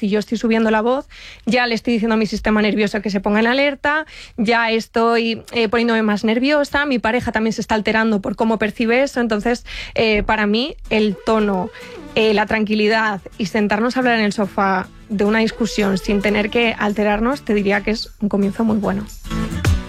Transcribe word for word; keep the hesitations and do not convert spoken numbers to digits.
si yo estoy subiendo la voz, ya le estoy diciendo a mi sistema nervioso que se ponga en alerta, ya estoy eh, poniéndome más nerviosa, mi pareja también se está alterando por cómo percibe eso. Entonces, eh, para mí, el tono, eh, la tranquilidad y sentarnos a hablar en el sofá de una discusión sin tener que alterarnos, te diría que es un comienzo muy bueno.